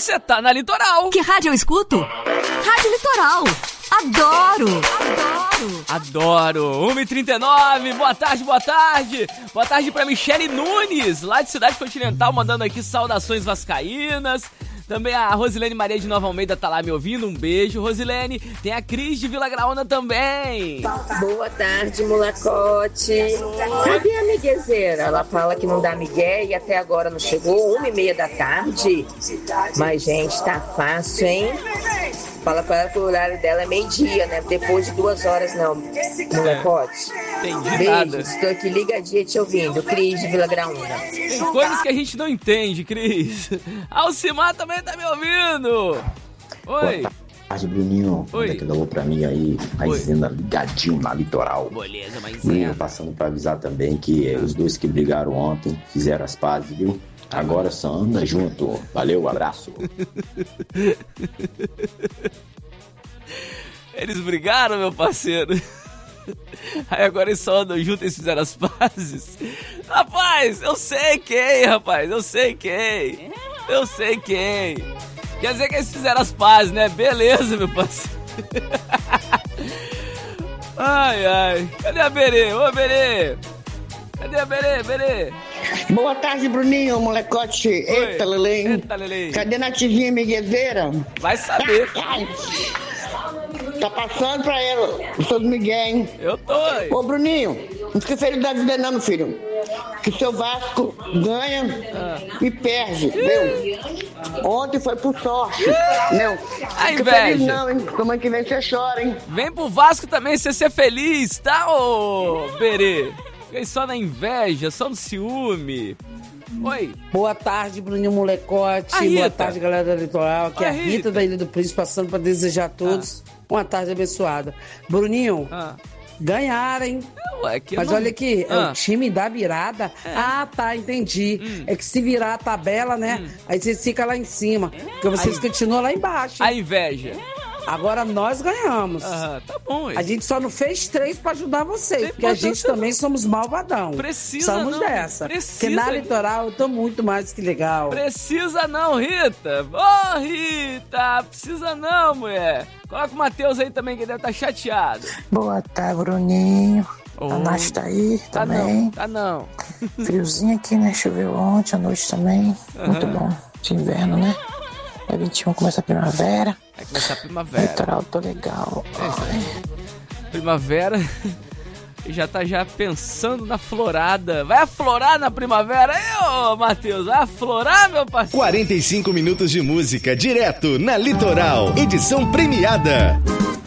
você tá na Litoral. Que rádio eu escuto? Rádio Litoral. Adoro. 1h39, boa tarde. Boa tarde pra Michele Nunes, lá de Cidade Continental, mandando aqui saudações vascaínas. Também a Rosilene Maria de Nova Almeida tá lá me ouvindo, um beijo, Rosilene. Tem a Cris de Vila Graúna também. Boa tarde, molecote. Cadê a miguezeira? Ela fala que não dá migué e até agora não chegou, 1h30 da tarde. Mas, gente, tá fácil, hein? Fala pra ela que o horário dela é meio-dia, né? Depois de 2 horas, não, molecote. Entendi Beijos, nada. estou aqui ligadinha te ouvindo. Cris de Vila Graúna. Tem coisas que a gente não entende, Cris. Alcimar também tá me ouvindo. Oi. Boa tarde, Bruninho. Oi. Manda aquele alô pra mim aí, Maisena ligadinho na Litoral. Beleza, mas Bruninho, passando pra avisar também que os dois que brigaram ontem fizeram as pazes, viu? Agora só anda junto. Valeu, abraço. Eles brigaram, meu parceiro. Aí agora eles só andam juntos e fizeram as pazes. Rapaz, eu sei quem, rapaz. Eu sei quem. Quer dizer que eles fizeram as pazes, né? Beleza, meu parceiro. Ai. Cadê a Berê? Ô, Berê. Cadê a Berê? Boa tarde, Bruninho, molecote. Eita, Lelém. Cadê Nativinha Miguezeira? Vai saber. Tá passando pra ela, os seus Miguel, hein? Eu tô aí. Ô, Bruninho, não esqueça ele da vida não, meu filho. Que seu Vasco ganha e perde, viu? Ontem foi por sorte, meu. A Fica feliz inveja. não, hein? Semana que vem você chora, hein? Vem pro Vasco também você ser feliz, tá, ô Berê? Fiquei só na inveja, só no ciúme. Oi. Boa tarde, Bruninho Molecote. A Rita. Boa tarde, galera da Litoral. Aqui Oi, é a Rita da Ilha do Príncipe, passando para desejar a todos uma tarde abençoada. Bruninho, ganharam, hein? Ué, que Mas não... olha aqui, é o time da virada. Ah, tá, entendi. É que se virar a tabela, né? Aí vocês ficam lá em cima. Porque vocês continuam lá embaixo. A inveja. Agora nós ganhamos. Tá bom. A gente só não fez 3 pra ajudar vocês, Tem porque a gente importância também somos malvadão. Precisa Somos não. dessa. Precisa. Porque na Litoral eu tô muito mais que legal. Precisa não, Rita. Ô, Rita, precisa não, mulher. Coloca o Matheus aí também, que deve estar chateado. Boa tarde, Bruninho. A Nath tá aí também. Tá não. Friozinho aqui, né? Choveu ontem, à noite também. Muito bom. De inverno, né? É 21, começa a primavera. Vai começar a primavera. Litoral, tô legal. Primavera. E já tá pensando na florada. Vai aflorar na primavera? Ô, Matheus, vai aflorar, meu parceiro? 45 minutos de música direto na Litoral. Edição premiada.